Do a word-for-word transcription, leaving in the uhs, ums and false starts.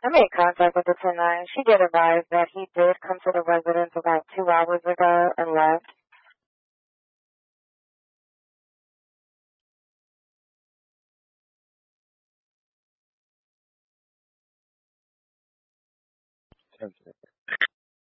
I made contact with the ten nine. She did advise that he did come to the residence about two hours ago and left.